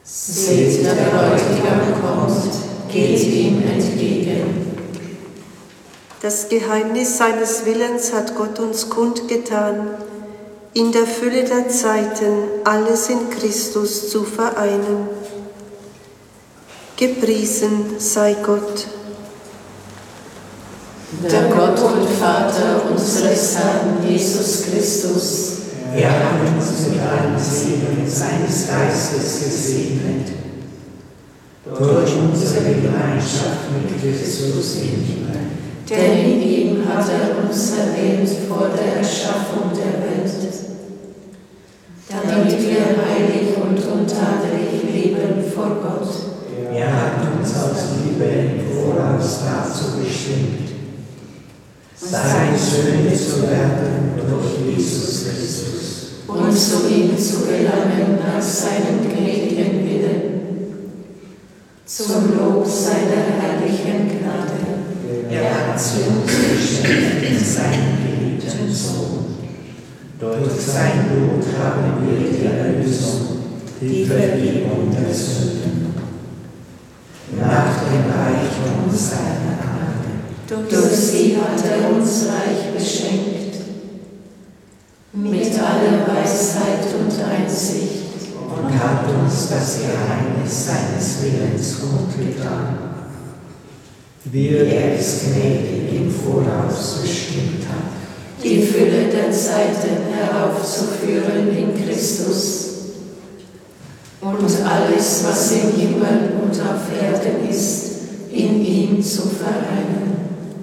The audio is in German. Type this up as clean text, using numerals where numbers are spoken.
Seht, der Bräutigam kommt, geht ihm entgegen. Das Geheimnis seines Willens hat Gott uns kundgetan, in der Fülle der Zeiten alles in Christus zu vereinen. Gepriesen sei Gott. Der Gott und Vater unseres Herrn Jesus Christus, er hat uns mit allen Seelen seines Geistes gesegnet, durch unsere Gemeinschaft mit Christus im Himmel. Denn in ihm hat er uns erwählt vor der Erschaffung der Welt, damit wir heilig und untadelig leben vor Gott. Er hat uns aus Liebe im Voraus dazu bestimmt, seine Söhne zu werden durch Jesus Christus. Und zu ihm zu gelangen nach seinem gnädigen Willen, zum Lob seiner herrlichen Gnade. Er hat zu uns geschenkt in seinem geliebten Sohn. Durch sein Blut haben wir die Erlösung, die Vergebung der Sünden. Nach dem Reichtum seiner Gnade. Durch sie hat er uns reich beschenkt, mit aller Weisheit und Einsicht, und hat uns das Geheimnis seines Willens kundgetan, wie er es gnädig im Voraus bestimmt hat, die Fülle der Zeiten heraufzuführen in Christus und alles, was im Himmel und auf Erden ist, in ihm zu vereinen.